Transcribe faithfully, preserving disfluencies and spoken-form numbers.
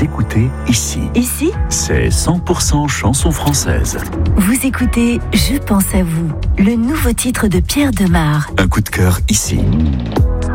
Vous écoutez ici. Ici, c'est cent pour cent chanson française. Vous écoutez Je pense à vous, le nouveau titre de Pierre Demar. Un coup de cœur ici.